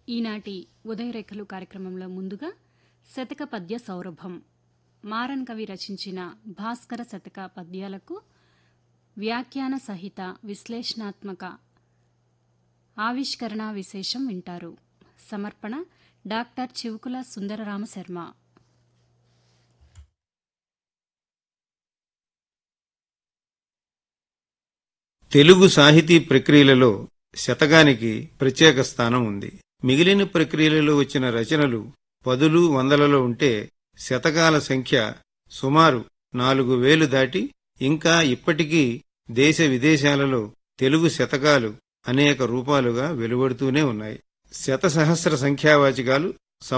ఈనాటి ఉదయరేఖలు కార్యక్రమంలో ముందుగా శతక పద్య సౌరభం మారన్ కవి రచించిన భాస్కర శతక పద్యాలకు వ్యాఖ్యాన సహిత విశ్లేషణాత్మక ఆవిష్కరణ విశేషం వింటారు. సమర్పణ డాక్టర్ చివుకుల సుందరరామ శర్మ. తెలుగు సాహితీ ప్రక్రియలలో శతకానికి ప్రత్యేక స్థానం ఉంది. మిగిలిన ప్రక్రియలలో వచ్చిన రచనలు పదులు వందలలో ఉంటే శతకాల సంఖ్య సుమారు 4000 దాటి ఇంకా ఇప్పటికీ దేశ విదేశాలలో తెలుగు శతకాలు అనేక రూపాలుగా వెలువడుతూనే ఉన్నాయి. శతసహస్ర సంఖ్యావాచకాలు